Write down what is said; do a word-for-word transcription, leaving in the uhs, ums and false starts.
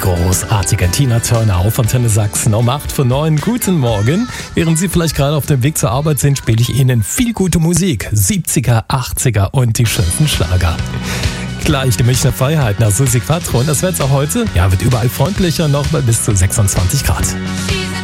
großartige Tina Turner auf Antenne Sachsen um acht vor neun. Guten Morgen. Während Sie vielleicht gerade auf dem Weg zur Arbeit sind, spiele ich Ihnen viel gute Musik. siebziger, achtziger und die schönsten Schlager. Gleich die Münchner Freiheit nach Susi Quattro. Und das Wetter heute, ja, wird überall freundlicher, noch bei bis zu sechsundzwanzig Grad.